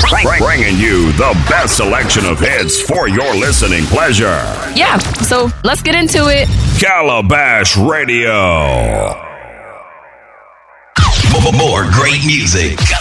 Bringing you the best selection of hits for your listening pleasure. Yeah, so let's get into it. Calabash Radio. More great music.